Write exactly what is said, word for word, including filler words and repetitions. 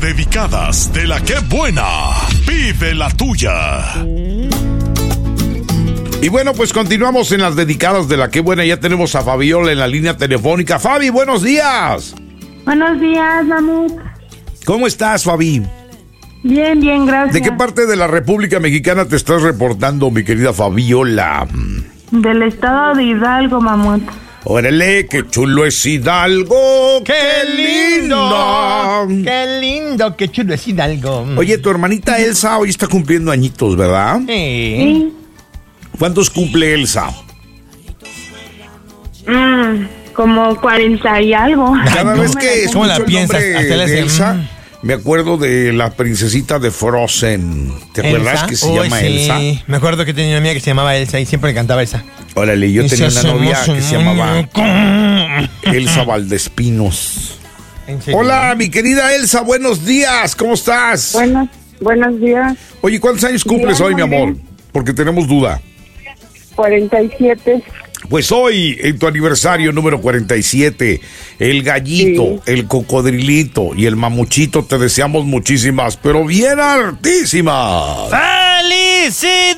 dedicadas de la que buena. Pide la tuya. Y bueno, pues continuamos en las dedicadas de la que buena. Ya tenemos a Fabiola en la línea telefónica. Fabi, buenos días. Buenos días, Mamut. ¿Cómo estás, Fabi? Bien, bien, gracias. ¿De qué parte de la República Mexicana te estás reportando, mi querida Fabiola? Del estado de Hidalgo, Mamut. Órale, qué chulo es Hidalgo. ¡Qué lindo! ¡Qué lindo! ¡Qué chulo es Hidalgo! Oye, tu hermanita Elsa hoy está cumpliendo añitos, ¿verdad? Sí. Sí. ¿Cuántos cumple Elsa? Mm, como cuarenta y algo. Cada Ay, vez ¿cómo que la- escucho cómo la el piensas? nombre Hasta le de hace, Elsa, mm. me acuerdo de la princesita de Frozen. ¿Te acuerdas ¿Elsa? que se Uy, llama sí. Elsa? Me acuerdo que tenía una amiga que se llamaba Elsa y siempre le cantaba Elsa. Órale, yo Y tenía si una novia hacemos que se un llamaba muñeco. Elsa Valdespinos. ¿En serio? Hola, mi querida Elsa, buenos días, ¿cómo estás? Buenos, buenos días. Oye, ¿cuántos años cumples Bien, hoy, mi muy amor? bien. Porque tenemos duda. cuarenta y siete. Pues hoy, en tu aniversario número cuarenta y siete, el gallito, Sí. el cocodrilito y el mamuchito te deseamos muchísimas, pero bien hartísimas. ¡Felicidades!